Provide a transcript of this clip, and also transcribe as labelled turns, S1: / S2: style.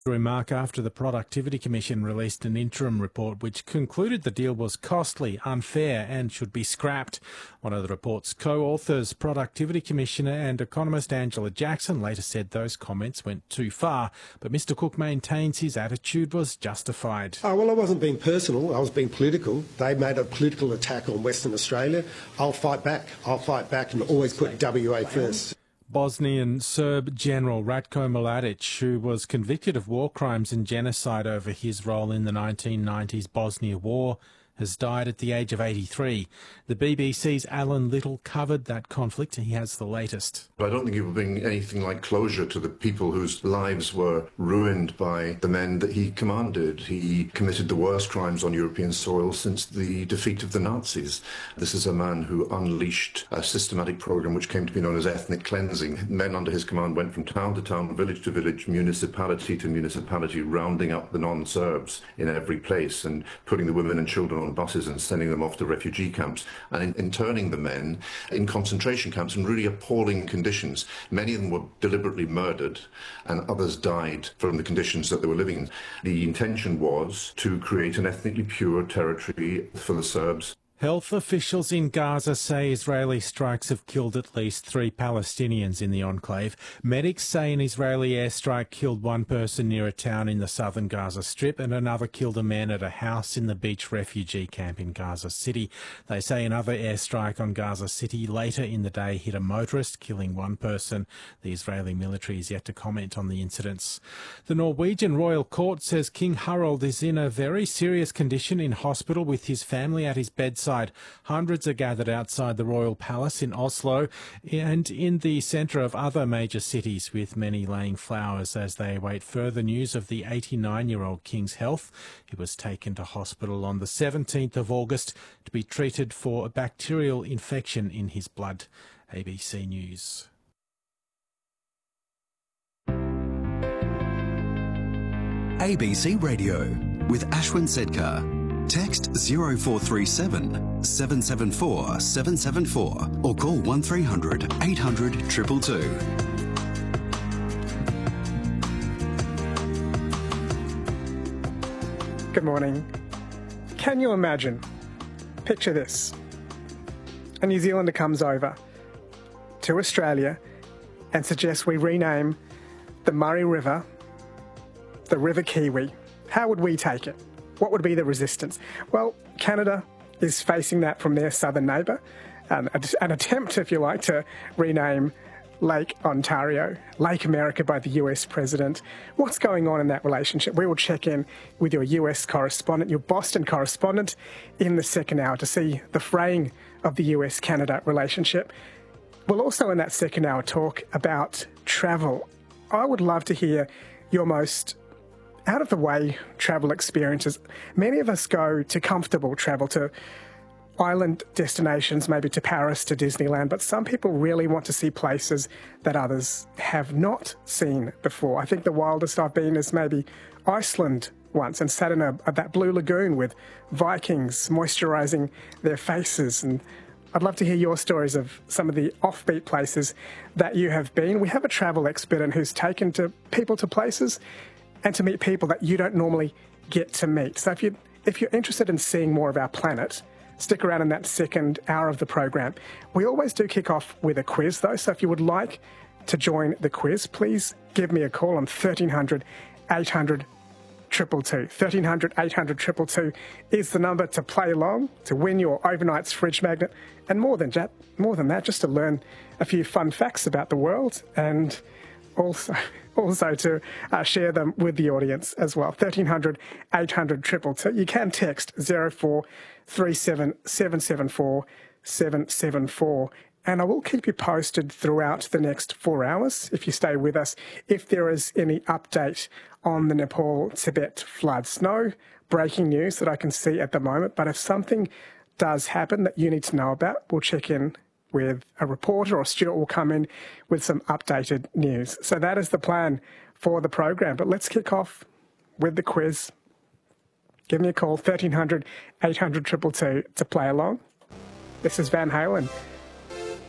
S1: Remark after the Productivity Commission released an interim report which concluded the deal was costly, unfair and should be scrapped. One of the report's co-authors, Productivity Commissioner and economist Angela Jackson, later said those comments went too far, but Mr Cook maintains his attitude was justified.
S2: Well, I wasn't being personal, I was being political. They made a political attack on Western Australia. I'll fight back and always put WA first.
S1: Bosnian Serb General Ratko Mladic, who was convicted of war crimes and genocide over his role in the 1990s Bosnia War, has died at the age of 83. The BBC's Alan Little covered that conflict and he has the latest.
S3: I don't think it will bring anything like closure to the people whose lives were ruined by the men that he commanded. He committed the worst crimes on European soil since the defeat of the Nazis. This is a man who unleashed a systematic program which came to be known as ethnic cleansing. Men under his command went from town to town, village to village, municipality to municipality, rounding up the non-Serbs in every place and putting the women and children on buses and sending them off to refugee camps and interning the men in concentration camps in really appalling conditions. Many of them were deliberately murdered and others died from the conditions that they were living in. The intention was to create an ethnically pure territory for the Serbs.
S1: Health officials in Gaza say Israeli strikes have killed at least 3 Palestinians in the enclave. Medics say an Israeli airstrike killed one person near a town in the southern Gaza Strip and another killed a man at a house in the beach refugee camp in Gaza City. They say another airstrike on Gaza City later in the day hit a motorist, killing one person. The Israeli military is yet to comment on the incidents. The Norwegian Royal Court says King Harald is in a very serious condition in hospital with his family at his bedside. Hundreds are gathered outside the Royal Palace in Oslo and in the centre of other major cities, with many laying flowers as they await further news of the 89-year-old King's health. He was taken to hospital on the 17th of August to be treated for a bacterial infection in his blood. ABC News.
S4: ABC Radio with Ashwin Sedkar. Text 0437 774 774 or call 1300 800 222.
S5: Good morning. Can you imagine? Picture this. A New Zealander comes over to Australia and suggests we rename the Murray River the River Kiwi. How would we take it? What would be the resistance? Well, Canada is facing that from their southern neighbour, an attempt, if you like, to rename Lake Ontario, Lake America by the US president. What's going on in that relationship? We will check in with your US correspondent, your Boston correspondent, in the second hour to see the fraying of the US-Canada relationship. We'll also in that second hour talk about travel. I would love to hear your most out-of-the-way travel experiences. Many of us go to comfortable travel, to island destinations, maybe to Paris, to Disneyland, but some people really want to see places that others have not seen before. I think the wildest I've been is maybe Iceland once and sat in that blue lagoon with Vikings moisturising their faces. And I'd love to hear your stories of some of the offbeat places that you have been. We have a travel expert who's taken people to places and to meet people that you don't normally get to meet. So if you're interested in seeing more of our planet, stick around in that second hour of the program. We always do kick off with a quiz, though, so if you would like to join the quiz, please give me a call on 1300 800 222. 1300 800 222 is the number to play along, to win your Overnight's fridge magnet, and more than that, just to learn a few fun facts about the world and also to share them with the audience as well. 1300 800 222. You can text 0437 774 774. And I will keep you posted throughout the next 4 hours, if you stay with us, if there is any update on the Nepal-Tibet floods. No breaking news that I can see at the moment, but if something does happen that you need to know about, we'll check in with a reporter, or Stuart will come in with some updated news. So that is the plan for the program. But let's kick off with the quiz. Give me a call, 1300 800 222 to play along. This is Van Halen.